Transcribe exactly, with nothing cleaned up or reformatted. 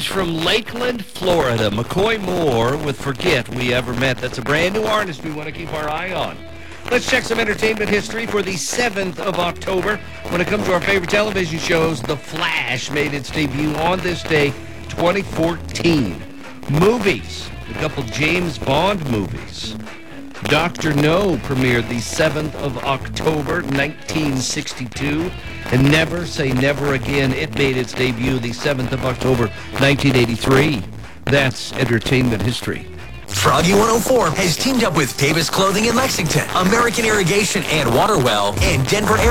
He's from Lakeland, Florida. McCoy Moore with Forget We Ever Met. That's a brand new artist we want to keep our eye on. Let's check some entertainment history for the seventh of October. When it comes to our favorite television shows, The Flash made its debut on this day, twenty fourteen. Movies, a couple James Bond movies. Doctor No premiered the seventh of October, nineteen sixty-two. And Never Say Never Again, it made its debut the seventh of October, nineteen eighty-three. That's entertainment history. Froggy one oh four has teamed up with Davis Clothing in Lexington, American Irrigation and Waterwell, and Denver Air.